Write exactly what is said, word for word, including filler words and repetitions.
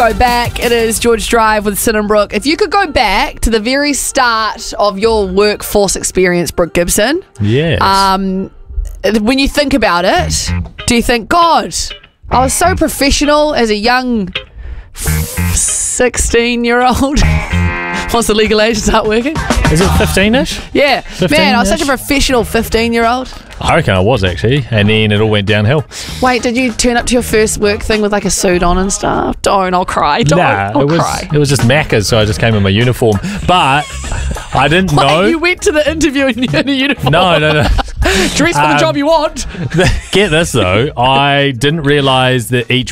go back. It is George Drive with Sin and Brooke. If you could go back to the very start of your workforce experience, Brooke Gibson, Yes. um, when you think about it, do you think, God, I was so professional as a young sixteen-year-old? What's the legal age to start working? Is it fifteen-ish? Yeah. Man, I was such a fifteen-ish? professional fifteen-year-old. I reckon I was, actually. And then it all went downhill. Wait, did you turn up to your first work thing with like a suit on and stuff? Don't, I'll cry. Don't, Nah, I'll it was cry. it was just Macca's, so I just came in my uniform. But I didn't Wait, know. you went to the interview in, in a uniform? No, no, no. Dress for the Um, job you want. Get this, though. I didn't realise that each